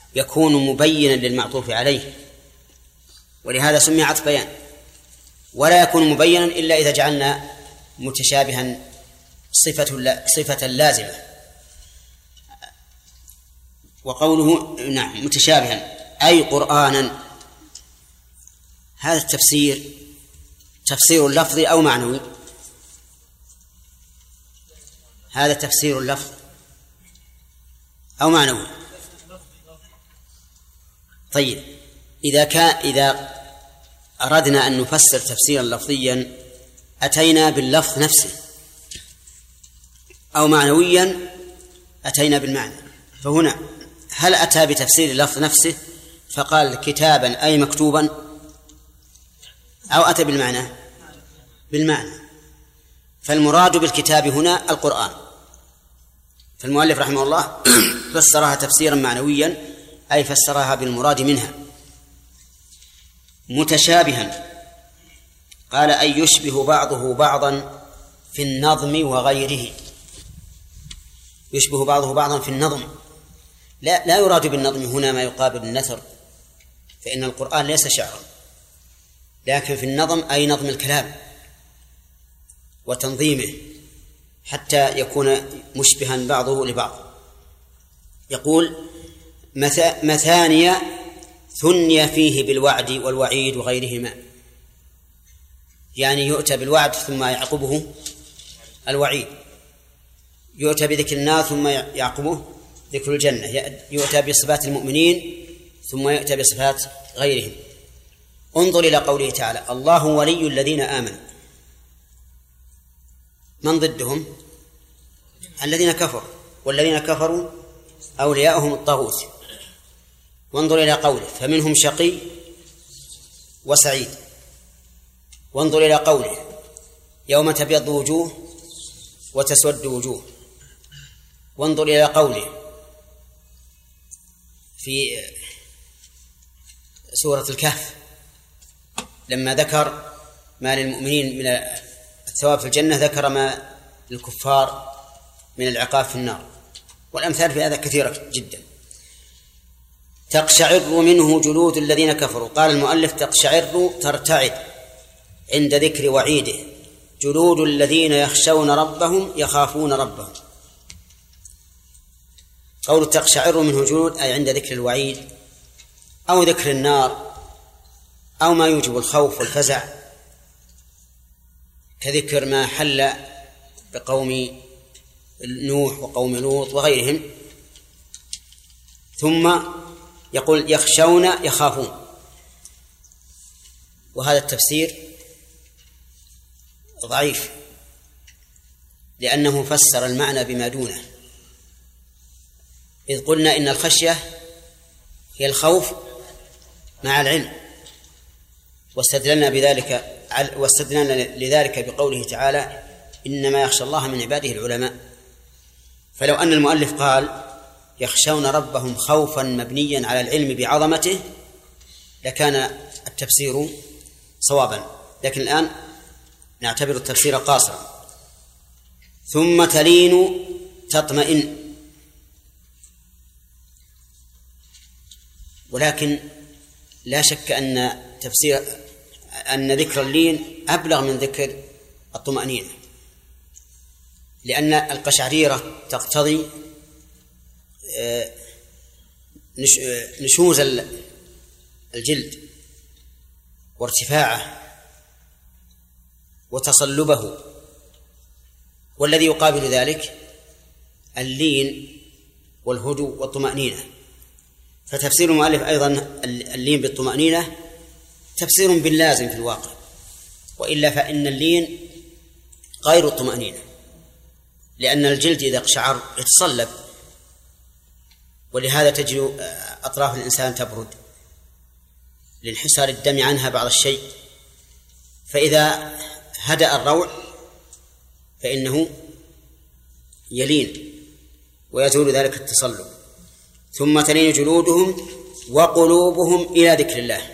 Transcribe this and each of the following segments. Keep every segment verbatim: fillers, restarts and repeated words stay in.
يكون مبينا للمعطوف عليه، ولهذا سمي عطف بيان. ولا يكون مبينا إلا إذا جعلنا متشابها صفة صفة لازمة. وقوله نعم متشابها أي قرآنا، هذا التفسير تفسير لفظي أو معنوي؟ هذا تفسير لفظ أو معنوي؟ طيب إذا كان إذا أردنا أن نفسر تفسيرا لفظيا أتينا باللفظ نفسه، أو معنويا أتينا بالمعنى. فهنا هل أتى بتفسير اللفظ نفسه فقال كتابا أي مكتوبا، أو أتى بالمعنى؟ بالمعنى. فالمراد بالكتاب هنا القرآن. فالمؤلف رحمه الله فسرها تفسيرا معنويا، أي فسرها بالمراد منها. متشابها قال أي يشبه بعضه بعضا في النظم وغيره. يشبه بعضه بعضا في النظم، لا لا يراد بالنظم هنا ما يقابل النثر، فإن القرآن ليس شعرا، لكن في النظم أي نظم الكلام وتنظيمه حتى يكون مشبها بعضه لبعض. يقول مثانية ثني فيه بالوعد والوعيد وغيرهما، يعني يؤتى بالوعد ثم يعقبه الوعيد، يؤتى بذكر النار ثم يعقبه ذكر الجنة، يؤتى بصفات المؤمنين ثم يؤتى بصفات غيرهم. انظر إلى قوله تعالى الله ولي الذين آمنوا، من ضدهم؟ الذين كفروا، والذين كفروا أولياؤهم الطاغوت. وانظر إلى قوله فمنهم شقي وسعيد. وانظر إلى قوله يوم تبيض وجوه وتسود وجوه. وانظر إلى قوله في سورة الكهف لما ذكر ما للمؤمنين من الثواب في الجنة ذكر ما للكفار من العقاب في النار، والأمثال في هذا كثيرة جدا. تقشعر منه جلود الذين كفروا، قال المؤلف تقشعر ترتعد عند ذكر وعيده، جلود الذين يخشون ربهم يخافون ربهم. قول تقشعر منه جلود أي عند ذكر الوعيد أو ذكر النار أو ما يوجب الخوف والفزع، كذكر ما حل بقوم نوح وقوم لوط وغيرهم. ثم يقول يخشون يخافون، وهذا التفسير ضعيف لأنه فسر المعنى بما دونه، إذ قلنا إن الخشية هي الخوف مع العلم، واستدللنا بذلك واستدللنا لذلك بقوله تعالى إنما يخشى الله من عباده العلماء. فلو أن المؤلف قال يخشون ربهم خوفا مبنيا على العلم بعظمته لكان التفسير صوابا، لكن الآن نعتبر التفسير قاصرا. ثم تلين تطمئن، ولكن لا شك أن تفسير أن ذكر اللين أبلغ من ذكر الطمأنينة، لأن القشعريرة تقتضي نشوز الجلد وارتفاعه وتصلبه، والذي يقابل ذلك اللين والهدوء والطمأنينة. فتفسير المؤلف أيضا اللين بالطمأنينة تفسير باللازم في الواقع، وإلا فإن اللين غير الطمأنينة، لأن الجلد إذا قشعر يتصلب، ولهذا تجد أطراف الإنسان تبرد لانحسار الدم عنها بعض الشيء، فإذا هدأ الروع فإنه يلين ويزول ذلك التصلب. ثم تلين جلودهم وقلوبهم إلى ذكر الله.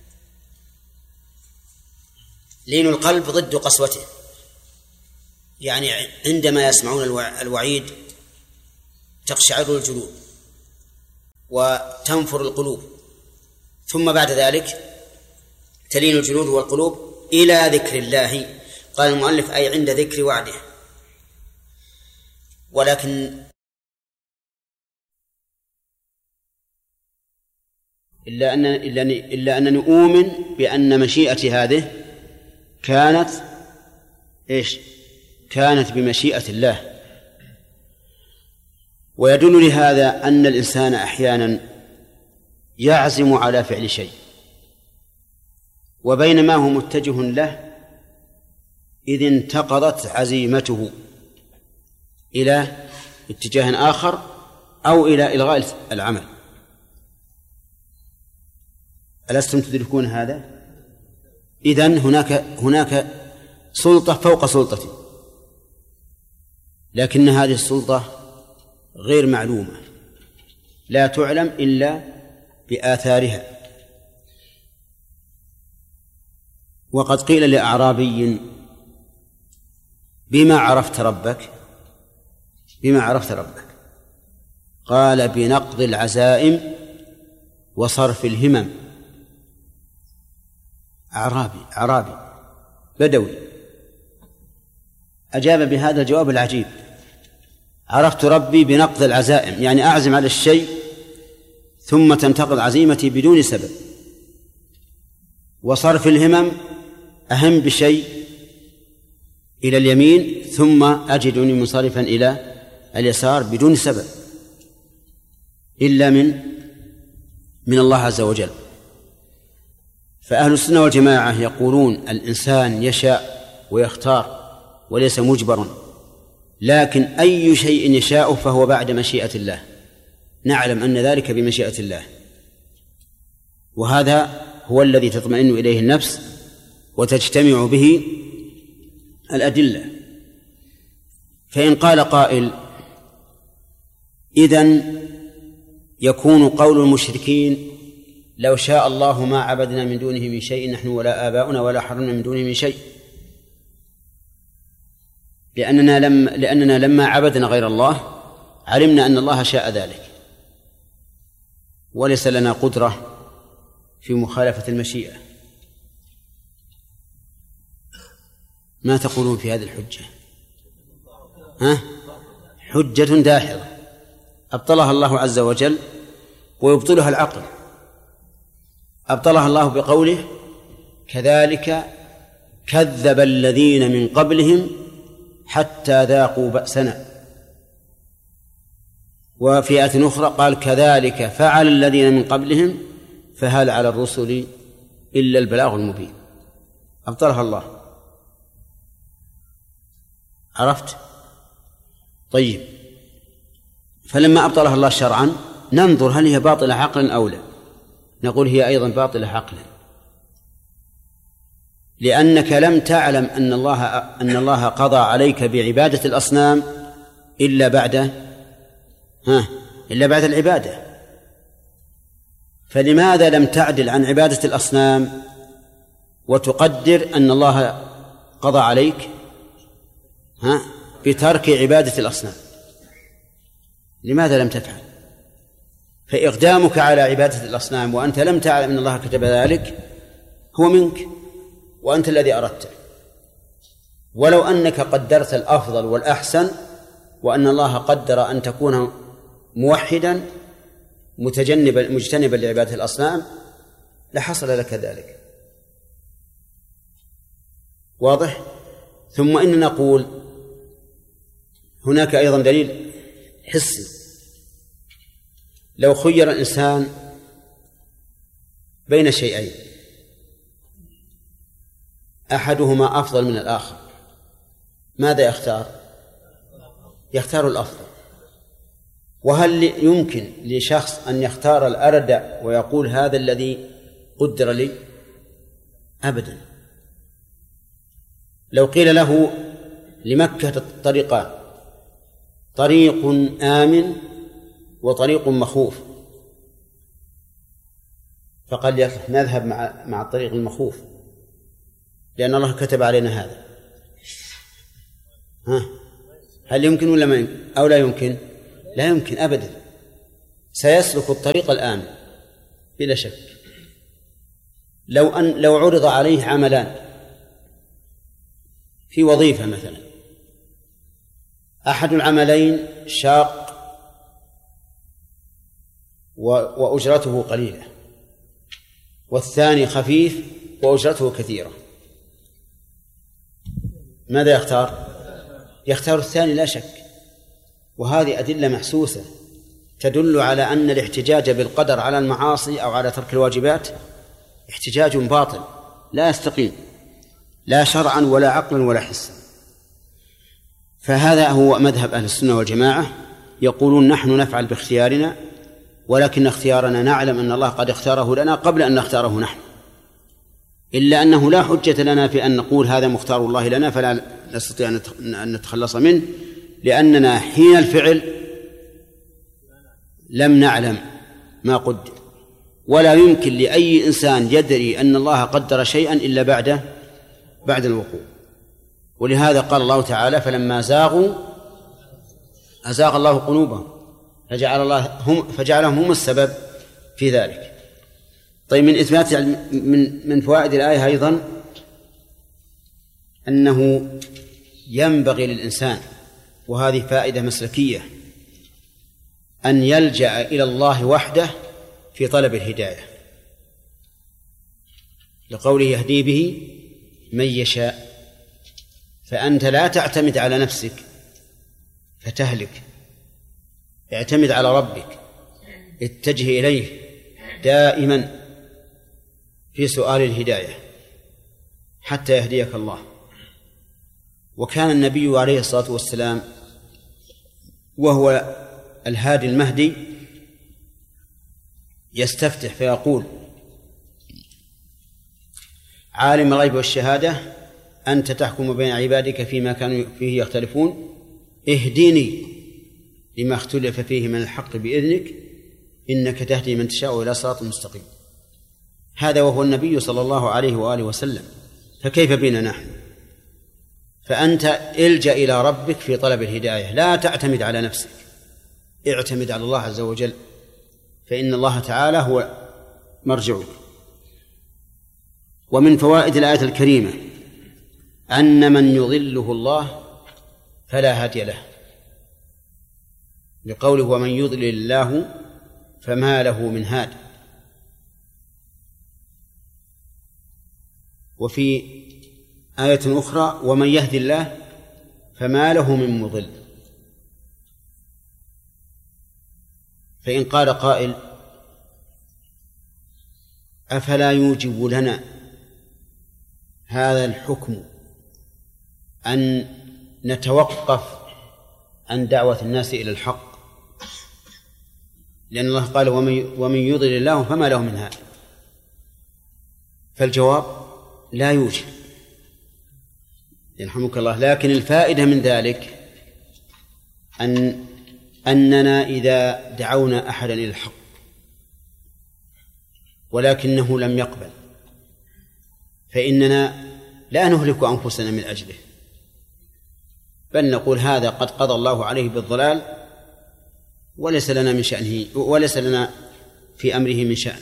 لين القلب ضد قسوته، يعني عندما يسمعون الوعيد تقشعر الجلود، وتنفر القلوب، ثم بعد ذلك تلين الجلود والقلوب إلى ذكر الله. قال المؤلف أي عند ذكر وعده. ولكن إلا أن إلا, إلا أنني أؤمن بأن مشيئتي هذه كانت إيش؟ كانت بمشيئة الله. ويدل لهذا أن الإنسان أحيانا يعزم على فعل شيء، وبينما هو متجه له إذ انتقضت عزيمته إلى اتجاه آخر أو إلى إلغاء العمل. ألستم تدركون هذا؟ إذن هناك هناك سلطة فوق سلطتي، لكن هذه السلطة غير معلومة، لا تعلم إلا بآثارها. وقد قيل لأعرابي: بما عرفت ربك؟ بما عرفت ربك؟ قال: بنقض العزائم وصرف الهمم. أعرابي أعرابي بدوي أجاب بهذا الجواب العجيب: عرفت ربي بنقض العزائم، يعني أعزم على الشيء ثم تنتقض عزيمتي بدون سبب، وصرف الهمم أهم بشيء إلى اليمين ثم أجدني منصرفا إلى اليسار بدون سبب إلا من من الله عز وجل. فأهل السنة والجماعة يقولون الإنسان يشاء ويختار وليس مجبرا، لكن أي شيء يشاء فهو بعد مشيئة الله، نعلم أن ذلك بمشيئة الله، وهذا هو الذي تطمئن إليه النفس وتجتمع به الأدلة. فإن قال قائل: إذن يكون قول المشركين لو شاء الله ما عبدنا من دونه من شيء نحن ولا آباؤنا ولا حرمنا من دونه من شيء، لأننا, لم لأننا لما عبدنا غير الله علمنا أن الله شاء ذلك، وليس لنا قدرة في مخالفة المشيئة. ما تقولون في هذه الحجة؟ ها؟ حجة داحضة أبطلها الله عز وجل ويبطلها العقل. أبطلها الله بقوله: كذلك كذب الذين من قبلهم حتى ذاقوا بأسنا. وفي آية أخرى قال: كذلك فعل الذين من قبلهم فهل على الرسل إلا البلاغ المبين. أبطلها الله. عرفت؟ طيب، فلما أبطلها الله شرعا ننظر هل هي باطلة عقلا أو لا، نقول هي أيضا باطلة عقلا، لأنك لم تعلم أن الله أن الله قضى عليك بعبادة الأصنام إلا بعد ها إلا بعد العبادة. فلماذا لم تعدل عن عبادة الأصنام وتقدر أن الله قضى عليك ها بترك عبادة الأصنام؟ لماذا لم تفعل؟ فإقدامك على عبادة الأصنام وأنت لم تعلم أن الله كتب ذلك هو منك وأنت الذي أردته. ولو أنك قدرت الأفضل والأحسن وأن الله قدر أن تكون موحدا متجنبا مجتنبا لعبادة الأصنام لحصل لك ذلك. واضح؟ ثم إن نقول هناك أيضا دليل حسي. لو خير الإنسان بين شيئين أحدهما أفضل من الآخر ماذا يختار؟ يختار الأفضل. وهل يمكن لشخص أن يختار الأردع ويقول هذا الذي قدر لي؟ أبدا. لو قيل له لمكة طريقان، طريق آمن وطريق مخوف، فقال يصلح نذهب مع مع الطريق المخوف لأن الله كتب علينا هذا. ها هل يمكن ولا ما يمكن أو لا يمكن؟ لا يمكن أبدا. سيسلك الطريق الآمن بلا شك. لو أن لو عرض عليه عملان في وظيفة مثلا، أحد العملين شاق وأجرته قليلة، والثاني خفيف وأجرته كثيرة، ماذا يختار؟ يختار الثاني لا شك. وهذه أدلة محسوسة تدل على أن الاحتجاج بالقدر على المعاصي أو على ترك الواجبات احتجاج باطل لا يستقيم لا شرعا ولا عقلا ولا حسا. فهذا هو مذهب أهل السنة والجماعة، يقولون نحن نفعل باختيارنا، ولكن اختيارنا نعلم أن الله قد اختاره لنا قبل أن نختاره نحن، إلا أنه لا حجة لنا في أن نقول هذا مختار الله لنا فلا نستطيع أن نتخلص منه، لأننا حين الفعل لم نعلم ما قدر، ولا يمكن لأي إنسان يدري أن الله قدر شيئا إلا بعد بعد الوقوع. ولهذا قال الله تعالى فلما زاغوا أزاغ الله قلوبهم فجعل الله هم فجعلهم هم السبب في ذلك. طيب، من إثبات من من فوائد الآية أيضا أنه ينبغي للإنسان، وهذه فائدة مسلكية، أن يلجأ إلى الله وحده في طلب الهداية، لقوله يهدي به من يشاء. فأنت لا تعتمد على نفسك فتهلك، اعتمد على ربك، اتجه إليه دائما في سؤال الهداية حتى يهديك الله. وكان النبي عليه الصلاة والسلام وهو الهادي المهدي يستفتح فيقول عالم الغيب والشهادة أنت تحكم بين عبادك فيما كانوا فيه يختلفون اهدني لما اختلف فيه من الحق بإذنك إنك تهدي من تشاء إلى صراط مستقيم. هذا وهو النبي صلى الله عليه وآله وسلم، فكيف بنا نحن؟ فأنت الجأ إلى ربك في طلب الهداية، لا تعتمد على نفسك، اعتمد على الله عز وجل، فإن الله تعالى هو مرجعك. ومن فوائد الآية الكريمة أن من يضله الله فلا هادي له، لقوله ومن يضلل الله فما له من هاد. وفي آية أخرى ومن يهدي الله فما له من مضل. فإن قال قائل أفلا يوجب لنا هذا الحكم أن نتوقف عن دعوة الناس إلى الحق، لأن الله قال ومن يضلل الله فما له من هاد؟ فالجواب لا يوجب يرحمك الله. لكن الفائدة من ذلك أن أننا إذا دعونا أحدا إلى الحق ولكنه لم يقبل فإننا لا نهلك أنفسنا من أجله، بل نقول هذا قد قضى الله عليه بالضلال وليس لنا من شأنه وليس لنا في أمره من شأن.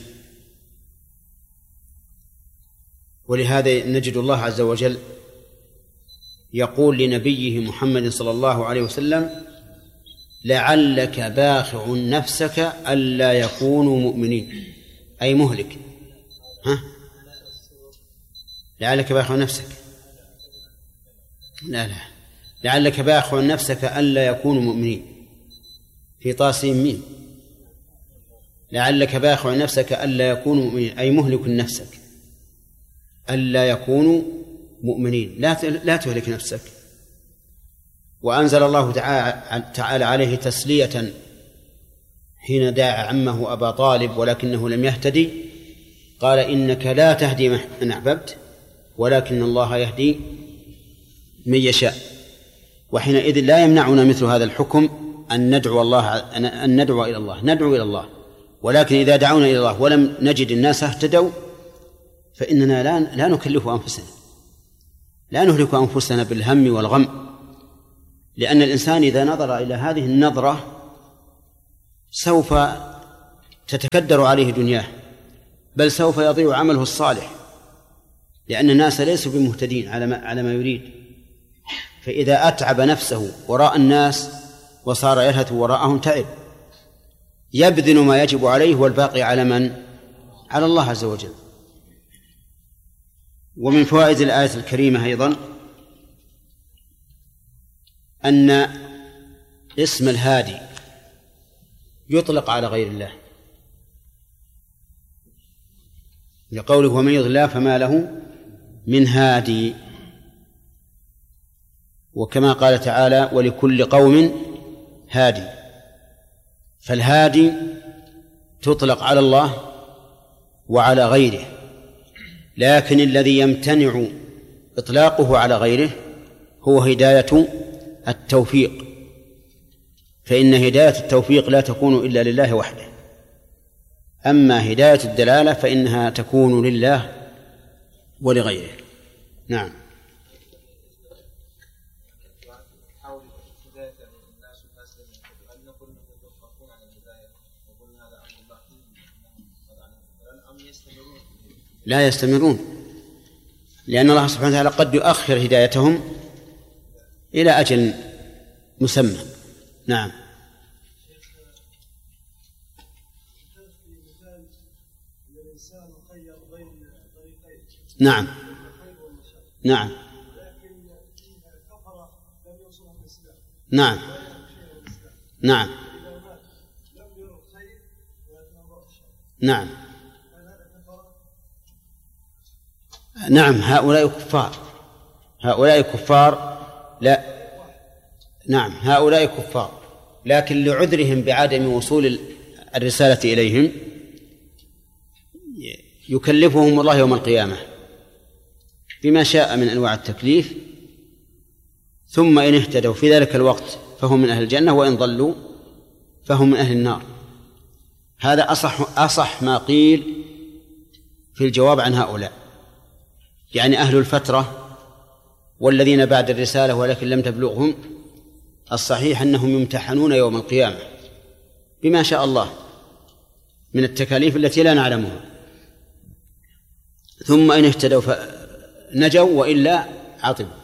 ولهذا نجد الله عز وجل يقول لنبيه محمد صلى الله عليه وسلم لعلك باخع نفسك ألا يكونوا مؤمنين، أي مهلك. ها؟ لعلك باخع نفسك لا لا لعلك باخع نفسك ألا يكونوا مؤمنين في طاسين مين. لعلك باخع نفسك ألا يكونوا مؤمنين أي مهلك نفسك ألا يكونوا مؤمنين، لا لا تهلك نفسك. وأنزل الله تعالى عليه تسلية حين دعا عمه أبا طالب ولكنه لم يهتدي، قال إنك لا تهدي من أحببت ولكن الله يهدي من يشاء. وحينئذ لا يمنعنا مثل هذا الحكم أن ندعو الله أن ندعو إلى الله ندعو إلى الله ولكن إذا دعونا إلى الله ولم نجد الناس اهتدوا فإننا لا لا نكلف أنفسنا، لا نهلك أنفسنا بالهم والغم، لأن الإنسان إذا نظر إلى هذه النظرة سوف تتكدر عليه دنياه، بل سوف يضيع عمله الصالح، لأن الناس ليسوا بمهتدين على ما, على ما يريد. فإذا أتعب نفسه وراء الناس وصار يلهث وراءهم تعب، يبذل ما يجب عليه والباقي على من؟ على الله عز وجل. ومن فوائد الآية الكريمة أيضا أن اسم الهادي يطلق على غير الله، لقوله ومن يضلل الله فما له من هادي. وكما قال تعالى ولكل قوم هادي، فالهادي تطلق على الله وعلى غيره، لكن الذي يمتنع إطلاقه على غيره هو هداية التوفيق، فإن هداية التوفيق لا تكون إلا لله وحده، أما هداية الدلالة فإنها تكون لله ولغيره. نعم. لا يستمرون، لأن الله سبحانه وتعالى قد يؤخر هدايتهم إلى أجل مسمى. نعم. نعم نعم نعم نعم نعم نعم هؤلاء كفار، هؤلاء كفار لا نعم هؤلاء كفار، لكن لعذرهم بعدم وصول الرسالة إليهم يكلفهم الله يوم القيامة بما شاء من أنواع التكليف، ثم إن اهتدوا في ذلك الوقت فهم من أهل الجنة، وإن ضلوا فهم من أهل النار. هذا أصح, أصح ما قيل في الجواب عن هؤلاء، يعني أهل الفترة والذين بعد الرسالة ولكن لم تبلغهم، الصحيح أنهم يمتحنون يوم القيامة بما شاء الله من التكاليف التي لا نعلمها، ثم إن اهتدوا فنجوا وإلا عاطبوا.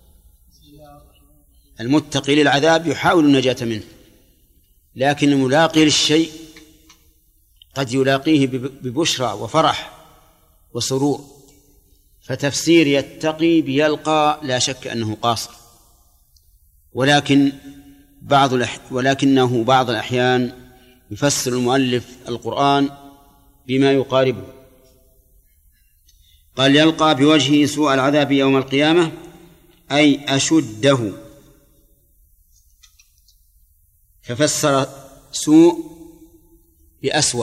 المتقي للعذاب يحاول النجاة منه، لكن الملاقي للشيء قد يلاقيه ببشرى وفرح وسرور، فتفسير يتقي بيلقى لا شك أنه قاصر، ولكن بعض الأح... ولكنه بعض الأحيان يفسر المؤلف القرآن بما يقاربه. قال يلقى بوجهه سوء العذاب يوم القيامة أي أشده، ففسر سوء بأسوأ،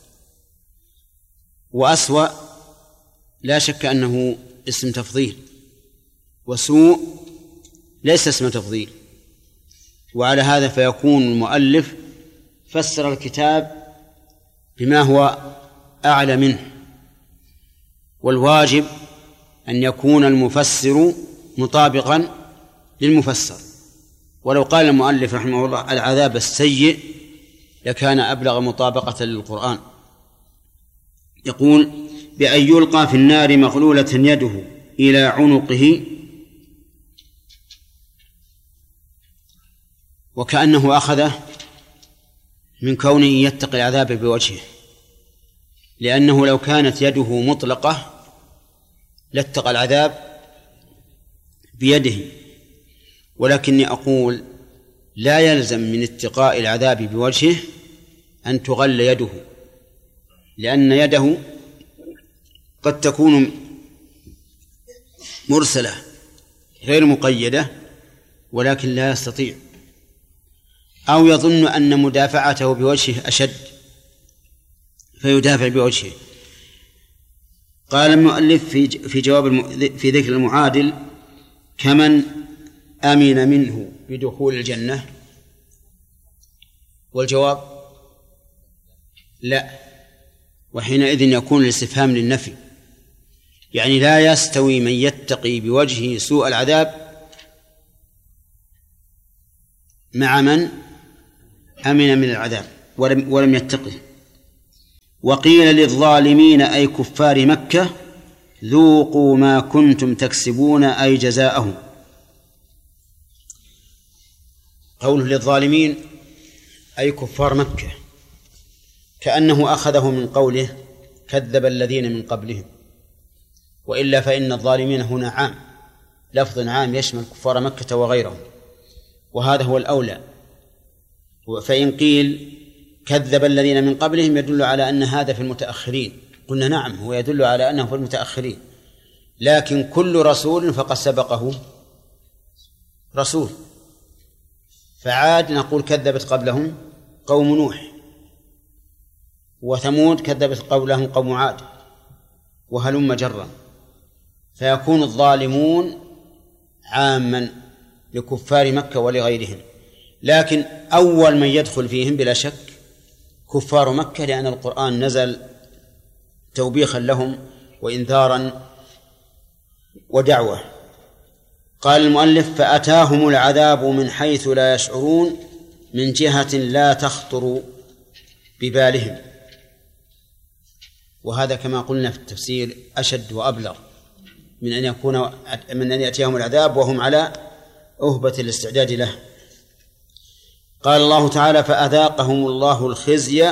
وأسوأ لا شك أنه اسم تفضيل، وسوء ليس اسم تفضيل، وعلى هذا فيكون المؤلف فسر الكتاب بما هو أعلى منه، والواجب أن يكون المفسر مطابقا للمفسر. ولو قال المؤلف رحمه الله العذاب السيء لكان أبلغ مطابقة للقرآن. يقول بأن يلقى في النار مغلولة يده إلى عنقه، وكأنه أخذه من كونه يتقي العذاب بوجهه، لأنه لو كانت يده مطلقة لاتقى العذاب بيده، ولكني أقول لا يلزم من اتقاء العذاب بوجهه أن تغل يده، لأن يده قد تكون مرسلة غير مقيدة ولكن لا يستطيع، أو يظن أن مدافعته بوجهه أشد فيدافع بوجهه. قال المؤلف في في جواب في ذكر المعادل كمن أمن منه بدخول الجنة، والجواب لا، وحينئذ يكون الاستفهام للنفي، يعني لا يستوي من يتقي بوجهه سوء العذاب مع من أمن من العذاب ولم, ولم يتقه. وقيل للظالمين أي كفار مكة ذوقوا ما كنتم تكسبون أي جزاءهم. قوله للظالمين أي كفار مكة كأنه أخذه من قوله كذب الذين من قبلهم، وإلا فإن الظالمين هنا عام، لفظ عام يشمل كفار مكة وغيرهم، وهذا هو الأولى. فإن قيل كذب الذين من قبلهم يدل على أن هذا في المتأخرين، قلنا نعم هو يدل على أنه في المتأخرين، لكن كل رسول فقد سبقه رسول، فعاد نقول كذبت قبلهم قوم نوح، وثمود كذبت قبلهم قوم عاد، وهلم جرا، فيكون الظالمون عاما لكفار مكة ولغيرهم، لكن أول من يدخل فيهم بلا شك كفار مكة، لأن القرآن نزل توبيخا لهم وإنذارا ودعوة. قال المؤلف فأتاهم العذاب من حيث لا يشعرون من جهة لا تخطر ببالهم، وهذا كما قلنا في التفسير أشد وأبلغ من أن يكون من أن يأتيهم العذاب وهم على أهبة الاستعداد له. قال الله تعالى فأذاقهم الله الخزي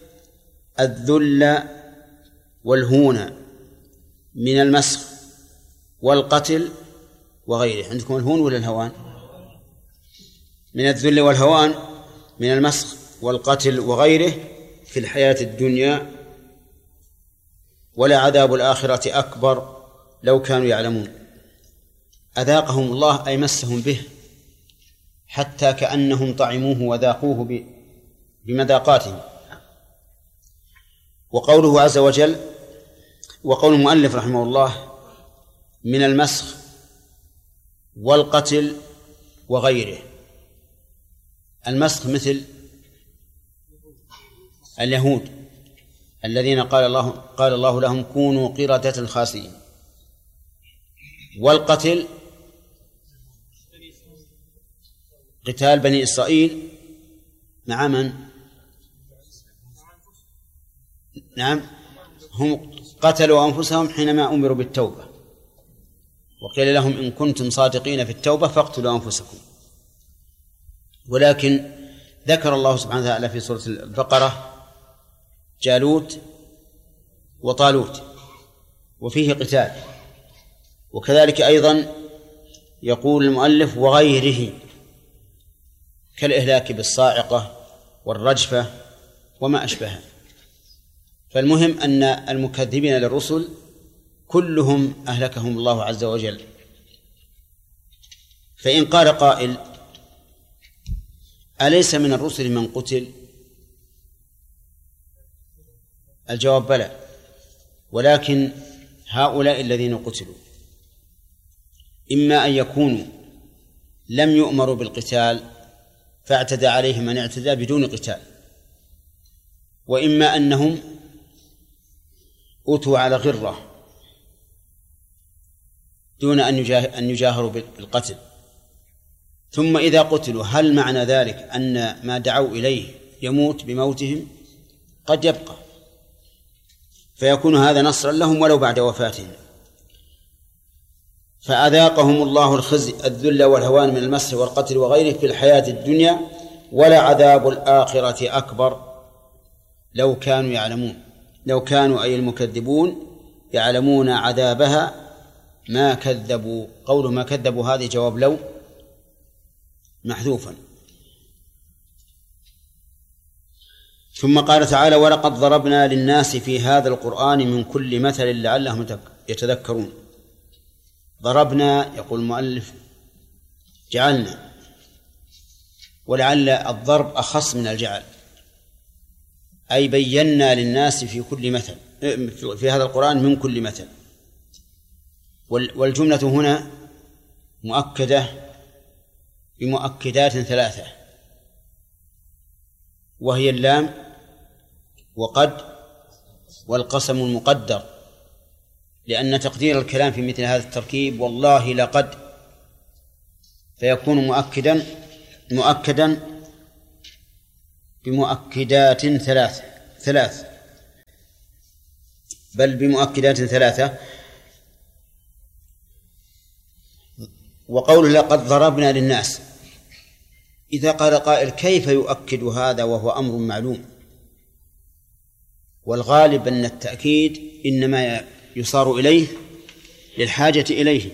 الذل والهون من المسخ والقتل وغيره. عندكم الهون ولا الهوان؟ من الذل والهوان من المسخ والقتل وغيره في الحياة الدنيا، ولعذاب الآخرة أكبر لو كانوا يعلمون. أذاقهم الله أي مسهم به حتى كأنهم طعموه وذاقوه بمذاقاتهم. وقوله عز وجل وقول المؤلف رحمه الله من المسخ والقتل وغيره. المسخ مثل اليهود الذين قال الله قال الله لهم كونوا قردة خاسئين، والقتل قتال بني إسرائيل مع من؟ نعم هم قتلوا أنفسهم حينما أمروا بالتوبة، وقيل لهم إن كنتم صادقين في التوبة فاقتلوا أنفسكم. ولكن ذكر الله سبحانه وتعالى في سورة البقرة جالوت وطالوت وفيه قتال، وكذلك أيضا يقول المؤلف وغيره كالإهلاك بالصاعقة والرجفة وما أشبهها. فالمهم أن المكذبين للرسل كلهم أهلكهم الله عز وجل. فإن قال قائل أليس من الرسل من قتل؟ الجواب بلى، ولكن هؤلاء الذين قتلوا إما أن يكونوا لم يؤمروا بالقتال فاعتدى عليهم من اعتدى بدون قتال، وإما أنهم أتوا على غرة دون أن يجاهروا بالقتل. ثم إذا قتلوا هل معنى ذلك أن ما دعوا إليه يموت بموتهم؟ قد يبقى، فيكون هذا نصرا لهم ولو بعد وفاتهم. فأذاقهم الله الخزي الذل والهوان من المسخ والقتل وغيره في الحياة الدنيا، ولعذاب الآخرة أكبر لو كانوا يعلمون. لو كانوا أي المكذبون يعلمون عذابها ما كذبوا. قوله ما كذبوا هذه جواب لو محذوفا. ثم قال تعالى ولقد ضربنا للناس في هذا القرآن من كل مثل لعلهم يتذكرون. ضربنا يقول المؤلف جعلنا، ولعل الضرب أخص من الجعل، أي بينا للناس في كل مثل في هذا القرآن من كل مثل. والجملة هنا مؤكدة بمؤكدات ثلاثة، وهي اللام وقد والقسم المقدر، لأن تقدير الكلام في مثل هذا التركيب والله لقد فيكون مؤكدا مؤكدا بمؤكدات ثلاث ثلاث بل بمؤكدات ثلاثة. وقول لقد ضربنا للناس، إذا قال قائل كيف يؤكد هذا وهو أمر معلوم؟ والغالب أن التأكيد إنما يصار إليه للحاجة إليه.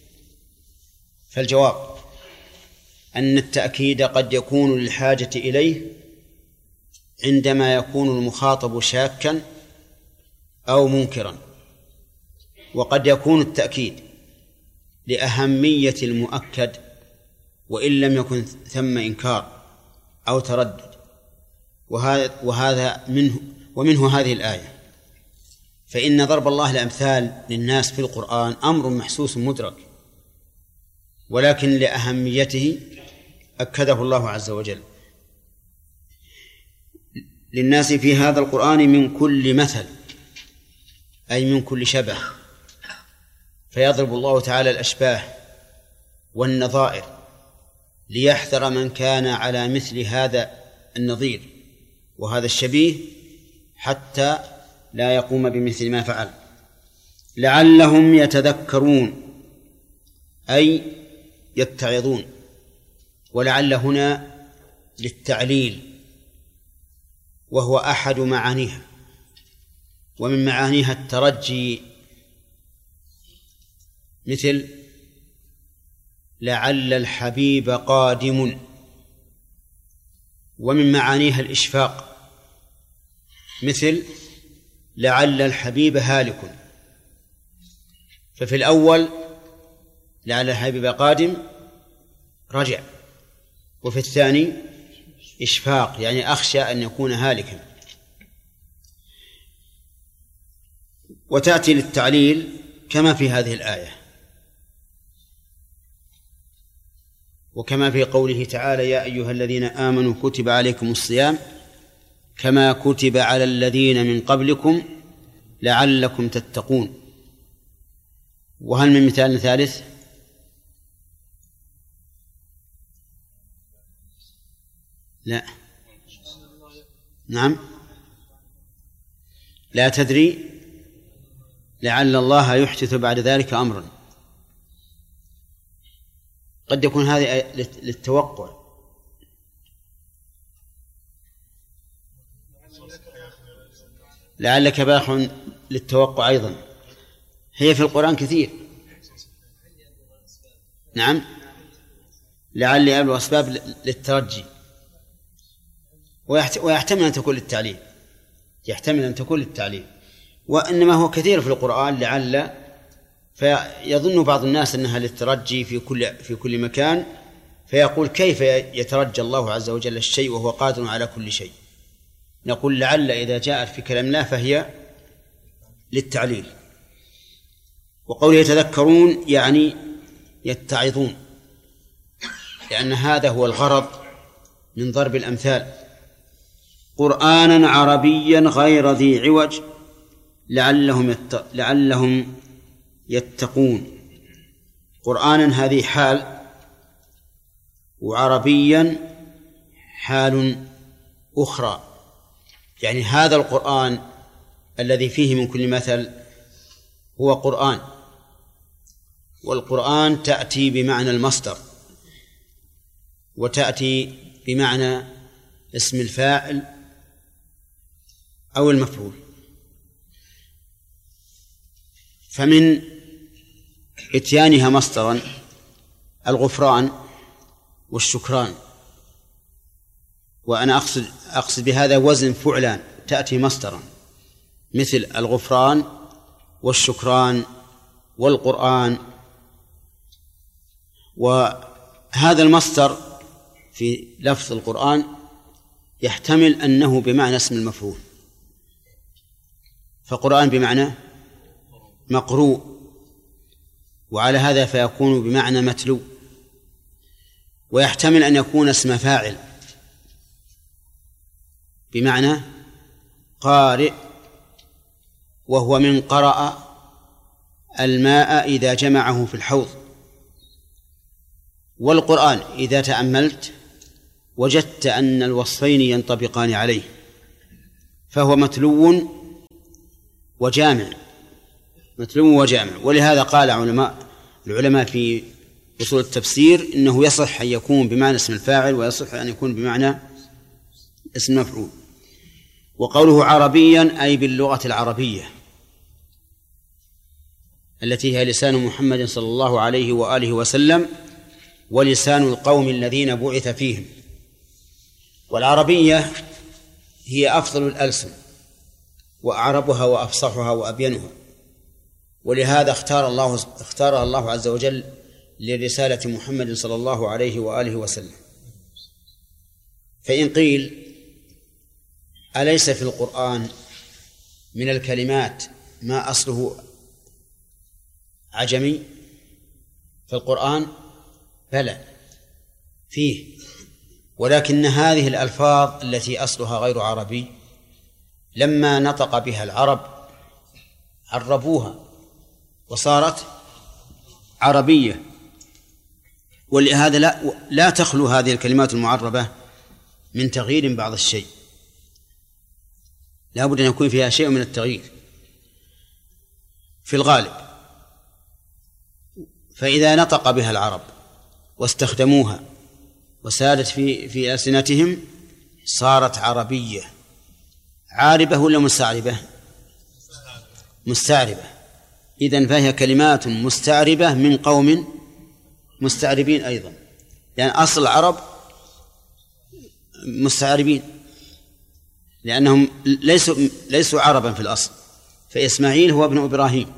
فالجواب أن التأكيد قد يكون للحاجة إليه عندما يكون المخاطب شاكا أو منكرا، وقد يكون التأكيد لأهمية المؤكد وإن لم يكن ثم إنكار أو تردد، وهذا وهذا منه ومنه هذه الآية. فإن ضرب الله الأمثال للناس في القرآن أمر محسوس مدرك، ولكن لأهميته أكده الله عز وجل. للناس في هذا القرآن من كل مثل، أي من كل شبه، فيضرب الله تعالى الأشباه والنظائر ليحذر من كان على مثل هذا النظير وهذا الشبيه حتى لا يقوم بمثل ما فعل. لعلهم يتذكرون أي يتعظون، ولعل هنا للتعليل وهو أحد معانيها، ومن معانيها الترجي، مثل لعل الحبيب قادم، ومن معانيها الإشفاق، مثل لعل الحبيب هالك. ففي الأول لعل الحبيب قادم رجع، وفي الثاني إشفاق يعني أخشى أن يكون هالكا. وتأتي للتعليل كما في هذه الآية، وكما في قوله تعالى يا أيها الذين آمنوا كتب عليكم الصيام كما كتب على الذين من قبلكم لعلكم تتقون. وهل من مثال ثالث؟ لا. نعم، لا تدري لعل الله يحدث بعد ذلك أمرا. قد يكون هذه للتوقع. لعلك باخ للتوقع أيضا، هي في القرآن كثير. نعم، لعلي أبلغ أسباب للترجي، ويحتمل أن تكون للتعليل، يحتمل أن تكون للتعليل، وإنما هو كثير في القرآن لعل، فيظن بعض الناس أنها للترجي في كل في كل مكان، فيقول كيف يترجى الله عز وجل الشيء وهو قادر على كل شيء؟ نقول لعل إذا جاءت في كلام الله فهي للتعليل. وقوله يتذكرون يعني يتعظون، لأن هذا هو الغرض من ضرب الأمثال. قرآنا عربيا غير ذي عوج لعلهم يت... لعلهم يتقون. قرآنا هذه حال، وعربيا حال أخرى، يعني هذا القرآن الذي فيه من كل مثل هو قرآن، والقرآن تأتي بمعنى المصدر، وتأتي بمعنى اسم الفاعل أو المفعول. فمن إتيانها مصدرا الغفران والشكران، وأنا أقصد أقصد بهذا وزن فعلان، تأتي مصدرا مثل الغفران والشكران والقرآن. وهذا المصدر في لفظ القرآن يحتمل أنه بمعنى اسم المفعول، فقرآن بمعنى مقروء، وعلى هذا فيكون بمعنى متلو. ويحتمل أن يكون اسم فاعل بمعنى قارئ، وهو من قرأ الماء إذا جمعه في الحوض. والقرآن إذا تأملت وجدت أن الوصفين ينطبقان عليه، فهو متلو وجامع، متلو وجامع. ولهذا قال علماء العلماء في أصول التفسير إنه يصح أن يكون بمعنى اسم الفاعل ويصح أن يكون بمعنى اسم مفعول. وقوله عربيا أي باللغة العربية التي هي لسان محمد صلى الله عليه وآله وسلم ولسان القوم الذين بعث فيهم. والعربية هي أفضل الألسن وأعربها وأفصحها وأبينها، ولهذا اختار الله اختارها الله عز وجل لرسالة محمد صلى الله عليه وآله وسلم. فإن قيل أليس في القرآن من الكلمات ما أصله عجمي؟ في القرآن بلى فيه، ولكن هذه الألفاظ التي أصلها غير عربي لما نطق بها العرب عربوها وصارت عربية. ولهذا لا, لا تخلو هذه الكلمات المعربة من تغيير بعض الشيء، لا بد أن يكون فيها شيء من التغيير في الغالب. فإذا نطق بها العرب واستخدموها وسادت في في ألسنتهم صارت عربية. عاربة ولا مستعربة؟ مستعربة. إذن فهي كلمات مستعربة من قوم مستعربين أيضا، لأن يعني أصل العرب مستعربين لأنهم ليسوا ليسوا عربا في الأصل. فإسماعيل هو ابن إبراهيم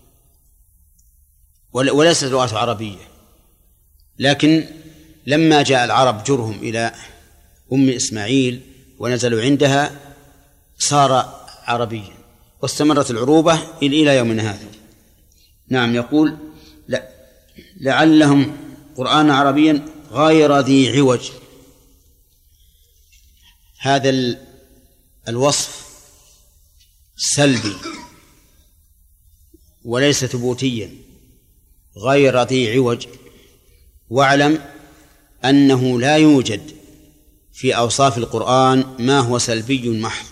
وليست لغته عربية، لكن لما جاء العرب جرهم إلى أم إسماعيل ونزلوا عندها صار عربيا، واستمرت العروبة إلى يومنا هذا. نعم. يقول لا لعلهم قرآنا عربيا غير ذي عوج. هذا الوصف سلبي وليس ثبوتيا، غير ذي عوج. واعلم أنه لا يوجد في أوصاف القرآن ما هو سلبي محض،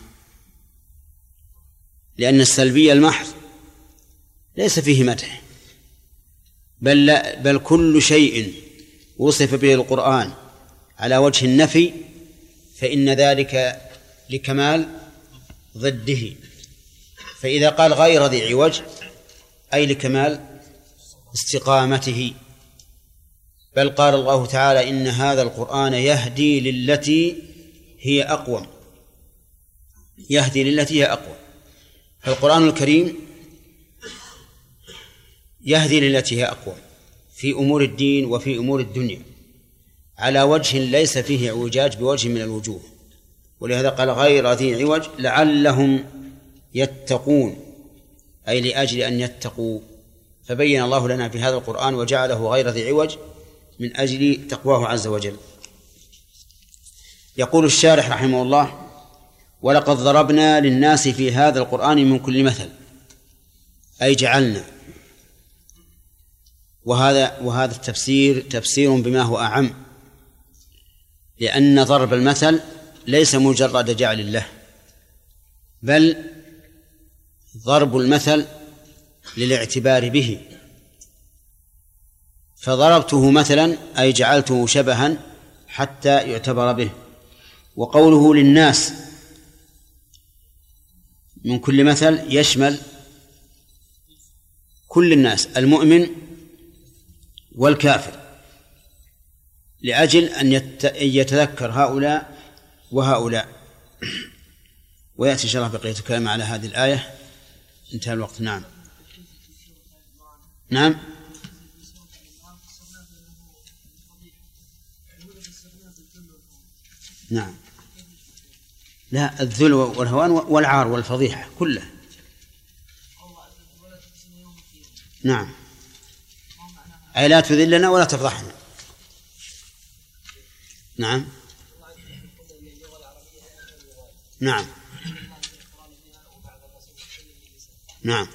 لأن السلبي المحض ليس فيه مدح، بل, لا بل كل شيء وصف به القرآن على وجه النفي فإن ذلك لكمال ضده. فإذا قال غير ذي عوج أي لكمال استقامته. بل قال الله تعالى إن هذا القرآن يهدي للتي هي أقوم، يهدي للتي هي أقوم. فالقرآن الكريم يهدي للتي هي أقوم في أمور الدين وفي أمور الدنيا على وجه ليس فيه اعوجاج بوجه من الوجوه. ولهذا قال غير ذي عوج لعلهم يتقون، أي لأجل أن يتقوا. فبين الله لنا في هذا القرآن وجعله غير ذي عوج من أجل تقواه عز وجل. يقول الشارح رحمه الله: ولقد ضربنا للناس في هذا القرآن من كل مثل، أي جعلنا. وهذا وهذا التفسير تفسير بما هو أعم، لأن ضرب المثل ليس مجرد جعل له، بل ضرب المثل للاعتبار به. فضربته مثلا أي جعلته شبها حتى يعتبر به. وقوله للناس من كل مثل يشمل كل الناس، المؤمن والكافر، لأجل أن يتذكر هؤلاء وهؤلاء. ويأتي إن شاء الله بقية الكلام على هذه الآية. انتهى الوقت. نعم نعم نعم لا، الذل والهوان والعار والفضيحة كلها. نعم، أي لا تذلنا ولا تفضحنا. نعم نعم نعم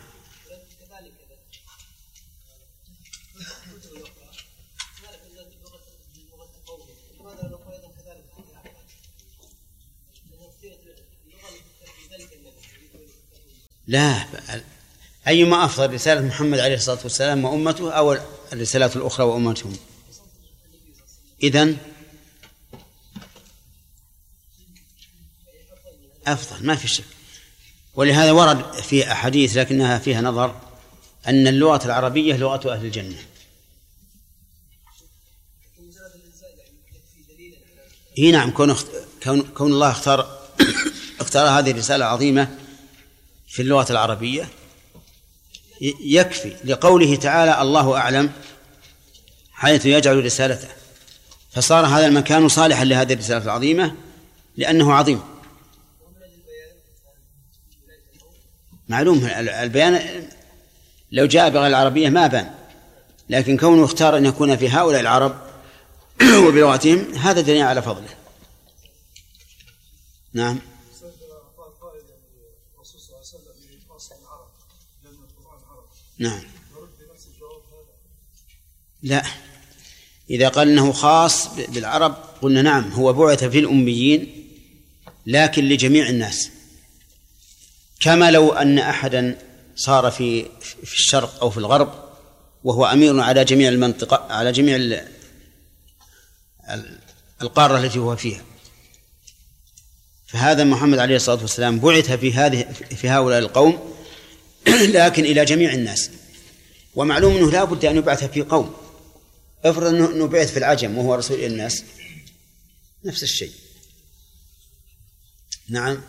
لا، أيما أفضل، رسالة محمد عليه الصلاة والسلام وأمته أو الرسالات الأخرى وأمتهم؟ إذن أفضل ما في شك. ولهذا ورد في أحاديث لكنها فيها نظر أن اللغة العربية لغة أهل الجنة. هي نعم، كون, كون, كون الله اختار اختار هذه الرسالة العظيمة في اللغة العربية يكفي، لقوله تعالى الله أعلم حيث يجعل رسالته، فصار هذا المكان صالحا لهذه الرسالة العظيمة لأنه عظيم. معلوم البيان لو جاء بغير العربية ما بان، لكن كونه اختار أن يكون في هؤلاء العرب وبلغتهم هذا دليل على فضله. نعم. نعم. لا، إذا قال أنه خاص بالعرب قلنا نعم، هو بعث في الأميين لكن لجميع الناس، كما لو أن أحدا صار في في الشرق أو في الغرب وهو أمير على جميع المنطقة، على جميع القارة التي هو فيها، فهذا محمد عليه الصلاة والسلام بعث في هذه في هؤلاء القوم لكن إلى جميع الناس. ومعلوم أنه لا بد أن يبعث في قوم، افرض أنه بعث في العجم وهو رسول الناس نفس الشيء. نعم.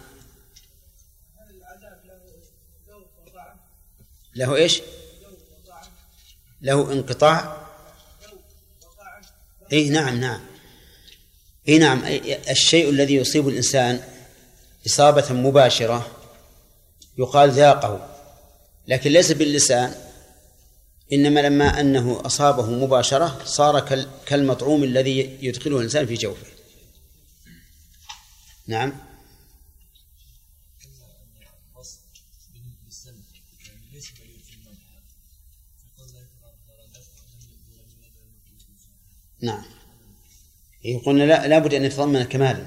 له إيش؟ له انقطاع. إيه نعم نعم إيه نعم الشيء الذي يصيب الإنسان إصابة مباشرة يقال ذاقه، لكن ليس باللسان، إنما لما أنه أصابه مباشرة صار كالمطعوم الذي يدخله الإنسان في جوفه. نعم. نعم، يقولون لا لابد أن يتضمن كمالا،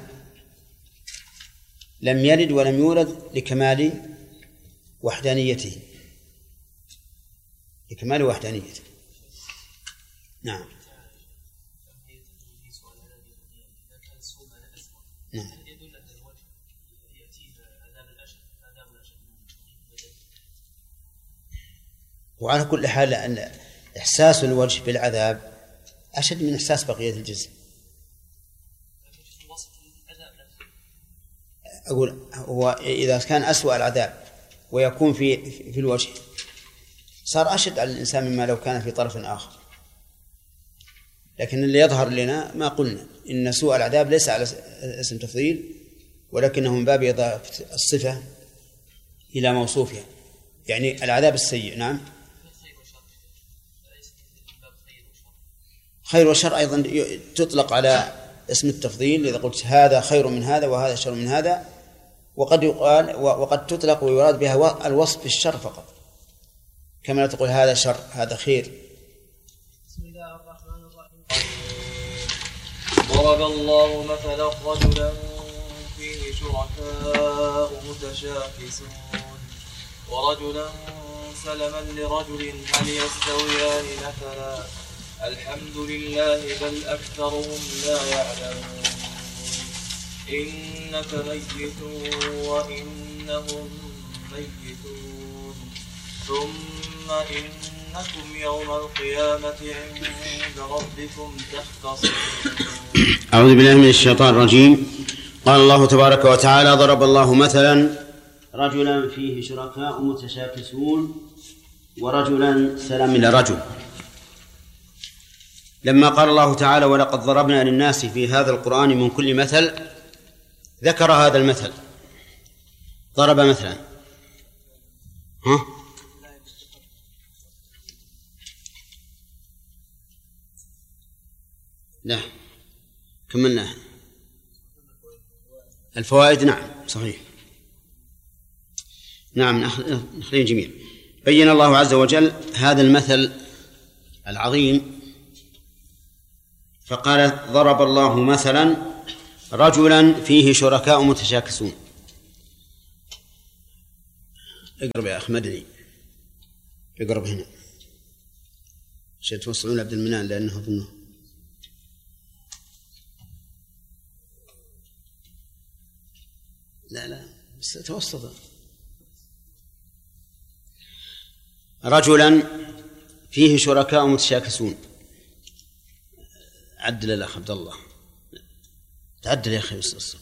لم يلد ولم يولد لكمال وحدانيته، لكمال وحدانيته. نعم. نعم. وعلى كل حال أن إحساس الوجه بالعذاب أشد من إحساس بقية الجسم. أقول هو إذا كان أسوأ العذاب ويكون في في الوجه صار أشد على الإنسان مما لو كان في طرف آخر، لكن اللي يظهر لنا ما قلنا إن سوء العذاب ليس على اسم تفضيل، ولكنه من باب إضافة الصفة إلى موصوفها، يعني العذاب السيء. نعم. خير وشر أيضا تطلق على اسم التفضيل، إذا قلت هذا خير من هذا وهذا شر من هذا، وقد يقال وقد تطلق ويراد بها الوصف بالشر فقط، كما لا تقول هذا شر هذا خير. بسم الله الرحمن الرحيم. ضرب الله مثلا رجلا فيه شركاء متشاكسون ورجلا سلما لرجل هل يستويان مثلا الحمد لله بل أكثرهم لا يعلمون إنك ميت وإنهم ميتون ثم إنكم يوم القيامة عند ربكم تختصمون. أعوذ بالله من الشيطان الرجيم. قال الله تبارك وتعالى ضرب الله مثلا رجلا فيه شركاء متشاكسون ورجلا سلما لرجل. لما قال الله تعالى ولقد ضربنا للناس في هذا القرآن من كل مثل ذكر هذا المثل. ضرب مثلا ها لا كملنا الفوائد. نعم صحيح. نعم نخلين جميل. بين الله عز وجل هذا المثل العظيم فقال ضرب الله مثلا رجلا فيه شركاء متشاكسون. اقرب يا أخ مدني، اقرب هنا عشان توصلون عبد المنان لأنه أظنه لا لا بس توسط. رجلا فيه شركاء متشاكسون. عدل الأخ عبد الله، تعدل يا أخي الصف.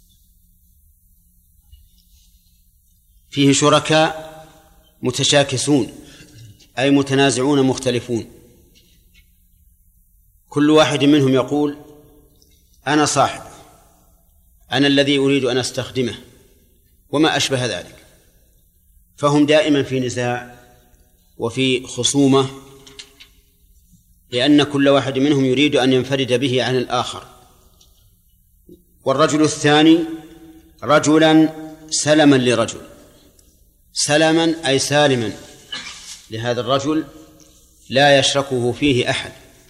فيه شركاء متشاكسون أي متنازعون مختلفون، كل واحد منهم يقول أنا صاحب، أنا الذي أريد أن أستخدمه وما أشبه ذلك، فهم دائما في نزاع وفي خصومة، لأن كل واحد منهم يريد أن ينفرد به عن الآخر. والرجل الثاني رجلا سلما لرجل، سلما أي سالما لهذا الرجل لا يشركه فيه أحد.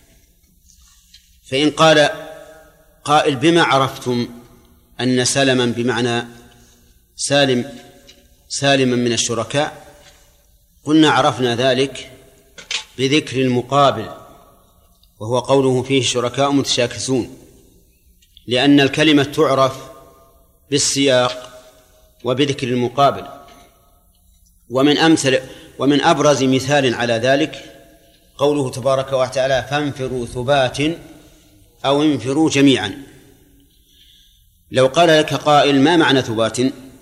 فإن قال قائل بما عرفتم أن سلما بمعنى سالم سالما من الشركاء؟ قلنا عرفنا ذلك بذكر المقابل، وهو قوله فيه شركاء متشاكسون، لأن الكلمة تعرف بالسياق وبذكر المقابل. ومن أمثل ومن أبرز مثال على ذلك قوله تبارك وتعالى فانفروا ثبات أو انفروا جميعا. لو قال لك قائل ما معنى ثبات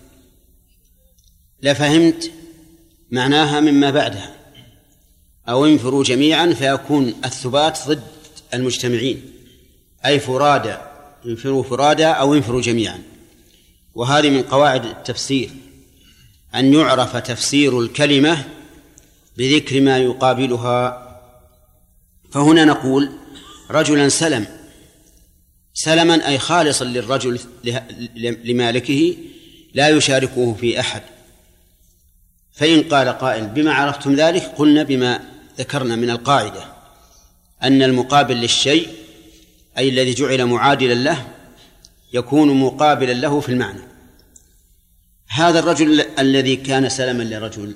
لفهمت معناها مما بعدها، أو انفروا جميعا فيكون الثبات ضد المجتمعين، أي فرادى، انفروا فرادى أو انفروا جميعا. وهذه من قواعد التفسير أن يعرف تفسير الكلمة بذكر ما يقابلها. فهنا نقول رجلا سلم، سلما أي خالصا للرجل لمالكه لا يشاركه في أحد. فإن قال قائل بما عرفتم ذلك؟ قلنا بما ذكرنا من القاعدة أن المقابل للشيء أي الذي جعل معادلا له يكون مقابلا له في المعنى. هذا الرجل الذي كان سلما لرجل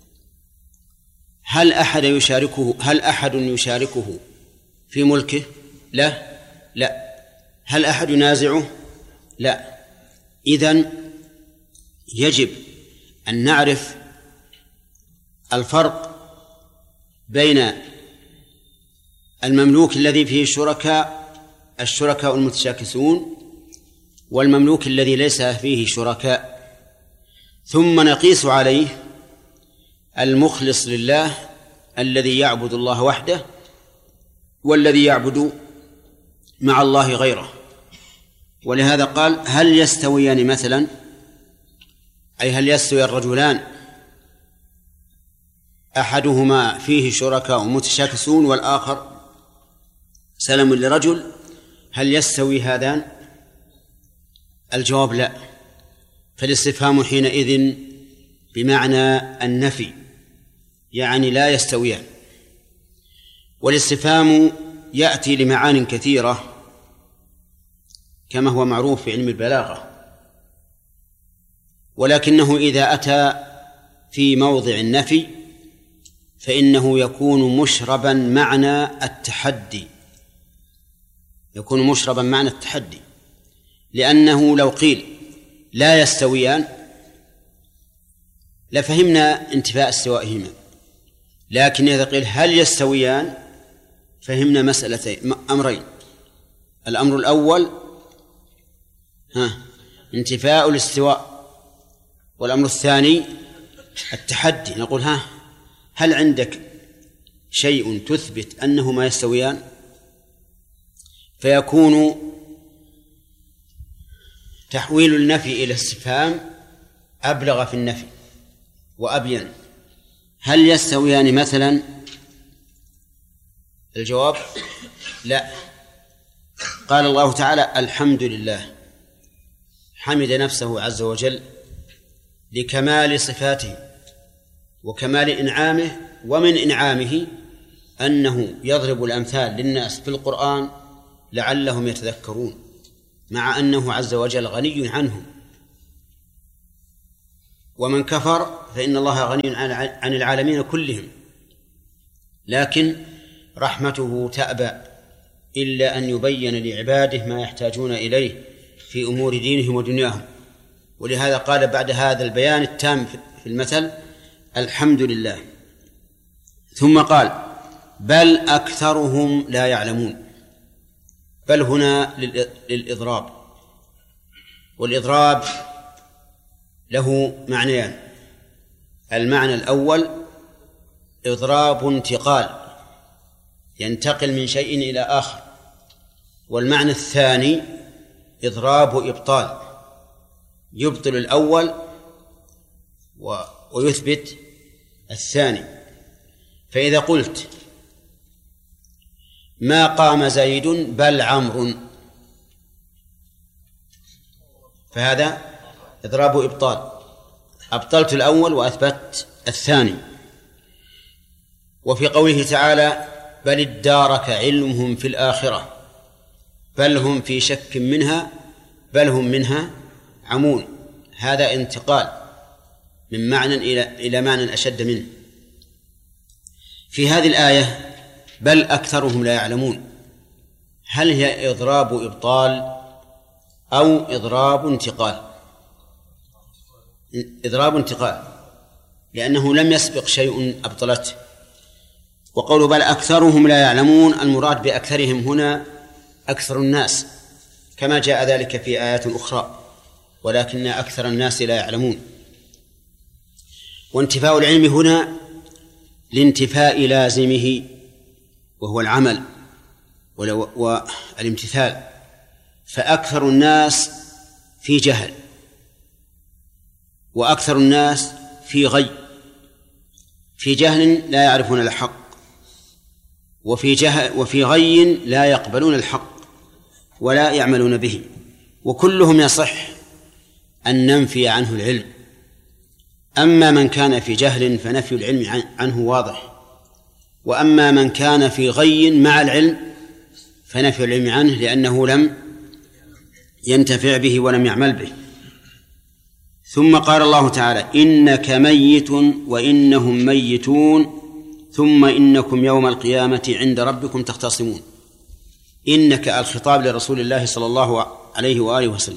هل أحد يشاركه هل أحد يشاركه في ملكه؟ لا لا. هل أحد ينازعه؟ لا. إذن يجب أن نعرف الفرق بين المملوك الذي فيه شركاء الشركاء المتشاكسون والمملوك الذي ليس فيه شركاء، ثم نقيس عليه المخلص لله الذي يعبد الله وحده والذي يعبد مع الله غيره. ولهذا قال هل يستويان مثلا، أي هل يستوي الرجلان أحدهما فيه شركاء متشاكسون والآخر سلم لرجل، هل يستوي هذان؟ الجواب لا. فالاستفهام حينئذ بمعنى النفي، يعني لا يستويان. والاستفهام يأتي لمعان كثيرة كما هو معروف في علم البلاغة، ولكنه إذا أتى في موضع النفي فإنه يكون مشربا معنى التحدي، يكون مشربا معنى التحدي، لأنه لو قيل لا يستويان لفهمنا انتفاء استوائهما، لكن إذا قيل هل يستويان فهمنا مسألتين أمرين. الأمر الأول ها انتفاء الاستواء، والأمر الثاني التحدي. نقول ها هل عندك شيء تثبت أنهما يستويان؟ فيكون تحويل النفي إلى استفهام أبلغ في النفي وأبين. هل يستويان مثلا؟ الجواب لا. قال الله تعالى الحمد لله، حمد نفسه عز وجل لكمال صفاته وكمال إنعامه، ومن إنعامه أنه يضرب الأمثال للناس في القرآن لعلهم يتذكرون، مع أنه عز وجل غني عنهم. ومن كفر فإن الله غني عن العالمين كلهم، لكن رحمته تأبى إلا أن يبين لعباده ما يحتاجون إليه في أمور دينهم ودنياهم. ولهذا قال بعد هذا البيان التام في المثل: الحمد لله. ثم قال: بل أكثرهم لا يعلمون. بل هنا للإضراب، والإضراب له معنيان: المعنى الأول إضراب انتقال، ينتقل من شيء إلى آخر، والمعنى الثاني إضراب إبطال، يبطل الأول ويثبت الثاني. فإذا قلت ما قام زيد بل عمرو، فهذا إضراب إبطال، أبطلت الأول وأثبت الثاني. وفي قوله تعالى: بل ادارك علمهم في الآخرة بل هم في شك منها بل هم منها عمون، هذا انتقال من معنى إلى إلى معنى أشد منه. في هذه الآية بل أكثرهم لا يعلمون، هل هي إضراب إبطال أو إضراب انتقال؟ إضراب انتقال، لأنه لم يسبق شيء أبطلته. وقول بل أكثرهم لا يعلمون، المراد بأكثرهم هنا أكثر الناس، كما جاء ذلك في آيات أخرى: ولكن أكثر الناس لا يعلمون. وانتفاء العلم هنا لانتفاء لازمه وهو العمل والامتثال، فأكثر الناس في جهل، وأكثر الناس في غي. في جهل لا يعرفون الحق، وفي جهل وفي غي لا يقبلون الحق ولا يعملون به، وكلهم يصح أن ننفي عنه العلم. أما من كان في جهل فنفي العلم عنه واضح، وأما من كان في غي مع العلم فنفي العلم عنه لأنه لم ينتفع به ولم يعمل به. ثم قال الله تعالى: إنك ميت وإنهم ميتون ثم إنكم يوم القيامة عند ربكم تختصمون. إنك الخطاب لرسول الله صلى الله عليه وآله وسلم.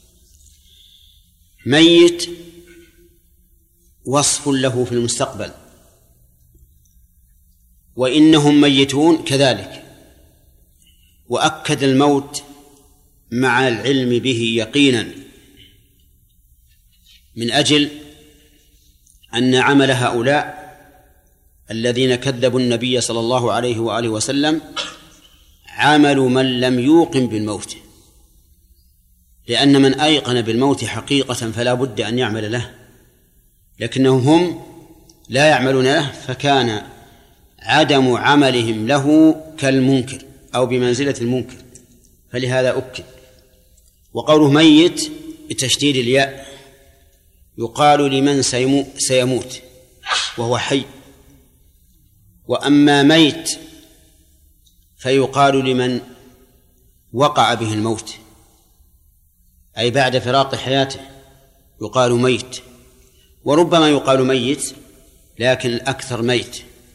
ميت وصف له في المستقبل، وإنهم ميتون كذلك، وأكد الموت مع العلم به يقينا، من أجل أن عمل هؤلاء الذين كذبوا النبي صلى الله عليه وآله وسلم عمل من لم يوقن بالموت، لأن من أيقن بالموت حقيقة فلا بد أن يعمل له، لكنهم هم لا يعملون له، فكان عدم عملهم له كالمنكر أو بمنزلة المنكر، فلهذا أكد. وقوله ميت بتشديد الياء يقال لمن سيموت وهو حي، وأما ميت فيقال لمن وقع به الموت، أي بعد فراق حياته يقال ميت. وربما يقال ميت لكن الأكثر ميت.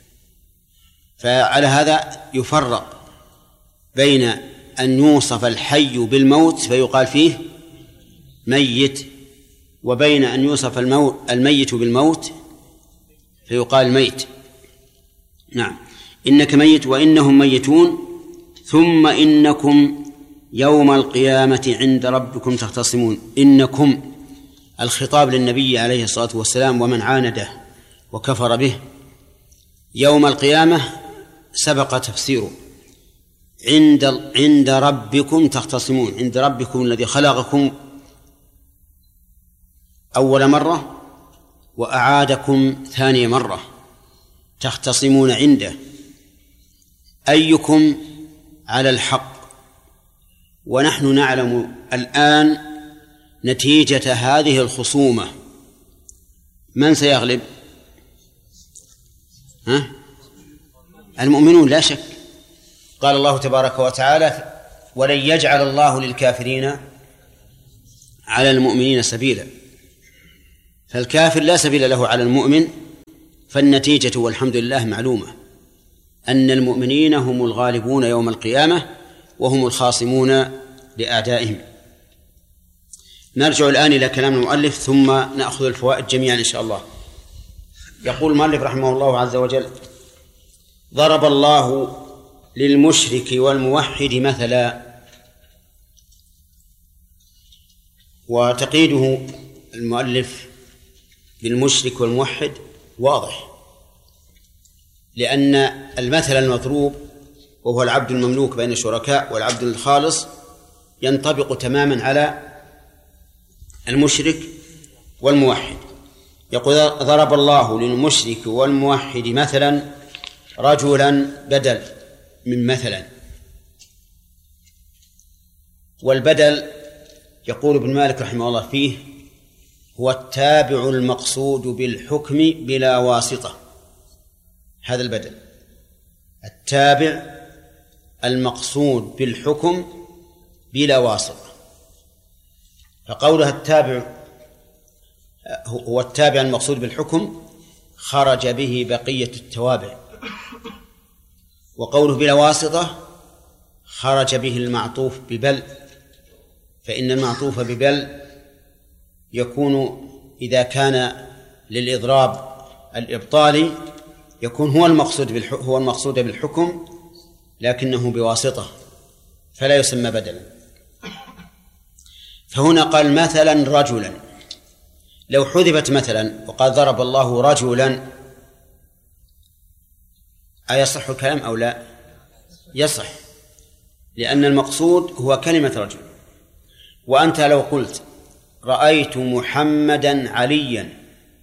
فعلى هذا يفرق بين أن يوصف الحي بالموت فيقال فيه ميت، وبين أن يوصف الميت بالموت فيقال ميت. نعم. إنك ميت وإنهم ميتون ثم إنكم يوم القيامة عند ربكم تختصمون. إنكم الخطاب للنبي عليه الصلاة والسلام ومن عانده وكفر به. يوم القيامة سبق تفسيره، عند عند ربكم تختصمون، عند ربكم الذي خلقكم أول مرة وأعادكم ثاني مرة، تختصمون عنده، أيكم على الحق. ونحن نعلم الآن نتيجة هذه الخصومة من سيغلب؟ ها؟ المؤمنون لا شك. قال الله تبارك وتعالى: ولن يجعل الله للكافرين على المؤمنين سبيلا. فالكافر لا سبيل له على المؤمن، فالنتيجة والحمد لله معلومة، أن المؤمنين هم الغالبون يوم القيامة وهم الخاصمون لأعدائهم. نرجع الآن إلى كلام المؤلف ثم نأخذ الفوائد جميعا إن شاء الله. يقول المؤلف رحمه الله عز وجل: ضرب الله للمشرك والموحد مثلا. وتقييده المؤلف بالمشرك والموحد واضح، لأن المثل المضروب وهو العبد المملوك بين الشركاء والعبد الخالص ينطبق تماما على المشرك والموحد. يقول: ضرب الله للمشرك والموحد مثلا رجلا بدل من مثلا. والبدل يقول ابن مالك رحمه الله فيه هو التابع المقصود بالحكم بلا واسطة. هذا البدل التابع المقصود بالحكم بلا واسطة. فقولها التابع هو التابع المقصود بالحكم خرج به بقية التوابع، وقوله بلا واسطة خرج به المعطوف ببل، فإن المعطوف ببل يكون إذا كان للإضراب الإبطالي يكون هو المقصود هو المقصود بالحكم لكنه بواسطة فلا يسمى بدلا. فهنا قال مثلا رجلا، لو حذفت مثلا وقال ضرب الله رجلا أيصح الكلام أو لا؟ يصح، لأن المقصود هو كلمة رجل. وأنت لو قلت رأيت محمدا عليا،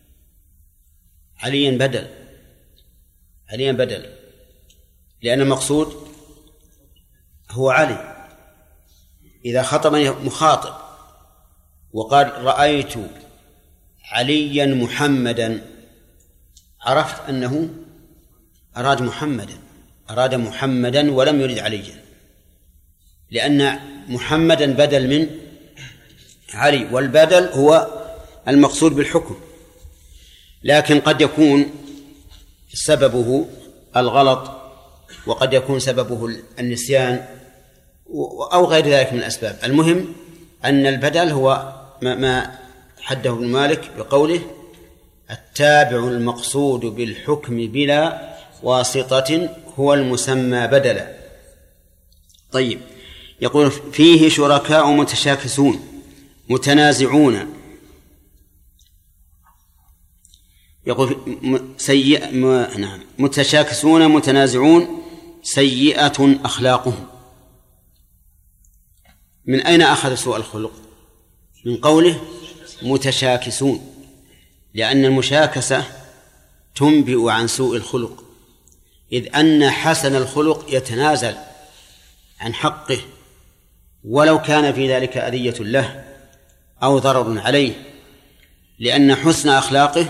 عليا بدل، عليا بدل، لأن المقصود هو علي. إذا خطبني مخاطب وقال رأيت عليا محمدا عرفت أنه أراد محمدا، أراد محمدا ولم يرد عليا، لأن محمدا بدل من علي، والبدل هو المقصود بالحكم. لكن قد يكون سببه الغلط، وقد يكون سببه النسيان أو غير ذلك من الأسباب. المهم أن البدل هو ما حده ابن مالك بقوله التابع المقصود بالحكم بلا واسطة هو المسمى بدلا. طيب، يقول فيه شركاء متشاكسون متنازعون، يقول سيئة نعم متشاكسون متنازعون سيئة أخلاقهم. من أين أخذ سوء الخلق؟ من قوله متشاكسون، لأن المشاكسة تنبئ عن سوء الخلق، إذ أن حسن الخلق يتنازل عن حقه ولو كان في ذلك أذية له أو ضرر عليه، لأن حسن أخلاقه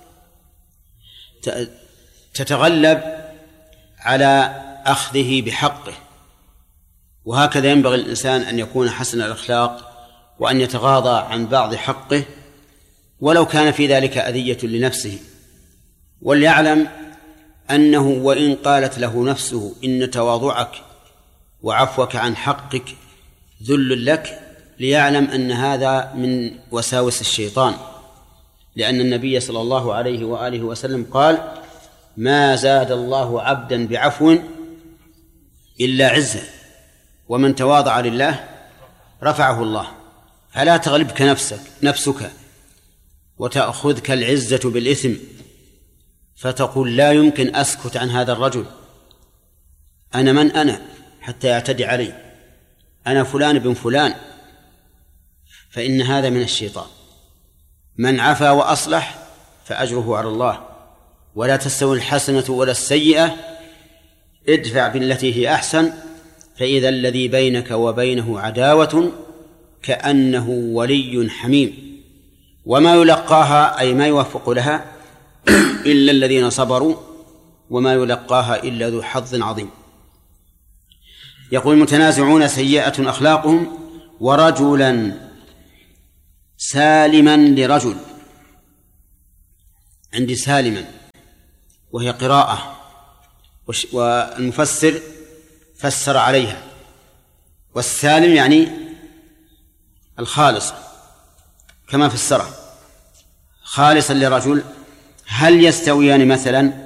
تتغلب على أخذه بحقه. وهكذا ينبغي الإنسان أن يكون حسن الأخلاق وأن يتغاضى عن بعض حقه ولو كان في ذلك أذية لنفسه. وليعلم أنه وإن قالت له نفسه إن تواضعك وعفوك عن حقك ذل لك، ليعلم أن هذا من وساوس الشيطان، لأن النبي صلى الله عليه وآله وسلم قال ما زاد الله عبدا بعفو إلا عزا، ومن تواضع لله رفعه الله. فلا تغلبك نفسك نفسك وتأخذك العزة بالإثم فتقول لا يمكن أسكت عن هذا الرجل، أنا من أنا حتى يعتدي علي، أنا فلان بن فلان، فإن هذا من الشيطان. من عفا وأصلح فأجره على الله، ولا تستوي الحسنة ولا السيئة، ادفع بالتي هي أحسن فإذا الذي بينك وبينه عداوة كأنه ولي حميم. وما يلقاها أي ما يوفق لها إلا الذين صبروا وما يلقاها إلا ذو حظ عظيم. يقول متنازعون سيئة أخلاقهم ورجلا سالما لرجل. عندي سالما وهي قراءة، والمفسر فسر عليها، والسالم يعني الخالص كما فسره خالصا لرجل. هل يستويان مثلا؟